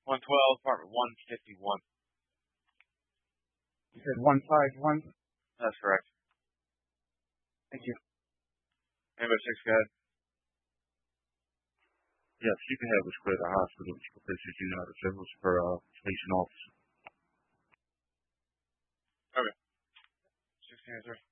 112, apartment 151. You said 151? That's correct. Thank you. Number 6, go ahead. Yes, you can have this credit hospital, which places you out of service for station officer. Okay. 16 answer.